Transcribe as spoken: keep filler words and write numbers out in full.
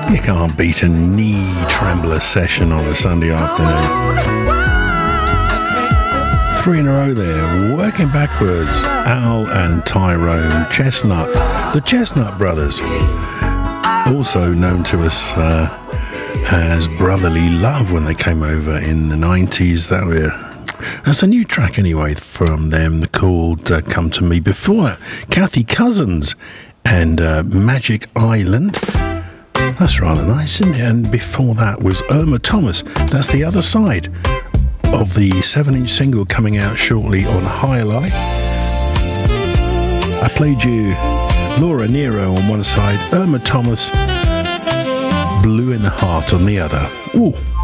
You can't beat a knee trembler session on a Sunday afternoon. Three in a row there, working backwards. Al and Tyrone Chestnut, the Chestnut Brothers, also known to us uh, as Brotherly Love when they came over in the nineties. That were, that's a new track anyway from them called uh, Come to Me. Before that, Kathy Cousins and uh, Magic Island. That's rather nice, isn't it? And before that was Irma Thomas. That's the other side of the seven inch single coming out shortly on Highlight. I played you Laura Nero on one side, Irma Thomas, Blue in the Heart on the other. Ooh.